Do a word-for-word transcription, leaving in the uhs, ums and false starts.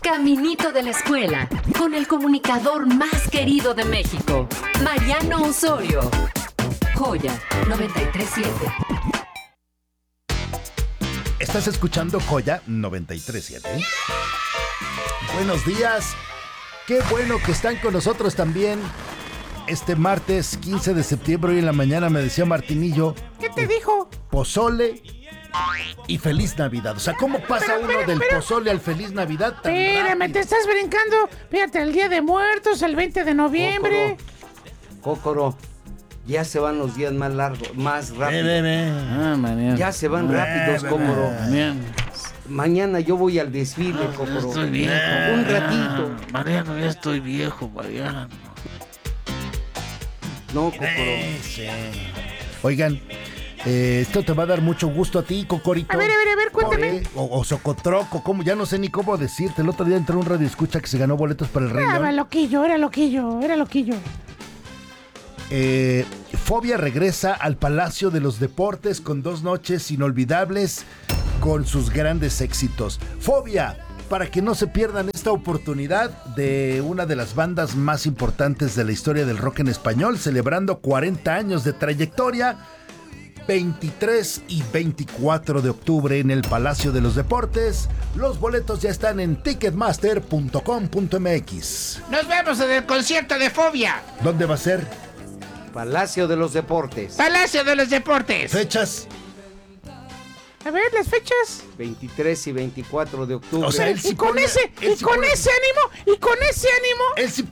Caminito de la escuela, con el comunicador más querido de México, Mariano Osorio. Joya noventa y tres punto siete. Estás escuchando Joya noventa y tres punto siete. Buenos días. Qué bueno que están con nosotros también. Este martes quince de septiembre, hoy en la mañana, me decía Martinillo. ¿Qué te dijo? Pozole y Feliz Navidad. O sea, ¿cómo pasa Pero, uno pero, del pero- pozole al Feliz Navidad tan Espérame, rápido? te estás brincando. Fíjate, el Día de Muertos, el veinte de noviembre. Cócoro, ya se van los días más largos, más Ve, rápido. ve, ve. Ah, Mariano. Ya se van Ve, rápidos, ve, Cócoro. ve. Mariano. Mañana yo voy al desfile, Ya Cócoro. estoy viejo. Un ratito. Mariano, ya estoy viejo, Mariano. No, Cócoro. Eh, sí. Oigan, eh, esto te va a dar mucho gusto a ti, Cocorito. A ver, a ver, a ver, cuéntame. Porque- O, o Socotroco, como ya no sé ni cómo decirte. El otro día entré a un radio escucha que se ganó boletos para el Rey Ah, León. era loquillo, era loquillo, era loquillo. Eh, Fobia regresa al Palacio de los Deportes con dos noches inolvidables con sus grandes éxitos. Fobia, para que no se pierdan esta oportunidad de una de las bandas más importantes de la historia del rock en español, celebrando cuarenta años de trayectoria. veintitrés y veinticuatro de octubre en el Palacio de los Deportes. Los boletos ya están en ticketmaster punto com punto m x. Nos vemos en el concierto de Fobia. ¿Dónde va a ser? Palacio de los Deportes. Palacio de los Deportes. Fechas. A ver, las fechas. veintitrés y veinticuatro de octubre. O sea, él sí Y con pone- ese, él y sí con pone- ese ánimo, y con ese ánimo. Él sí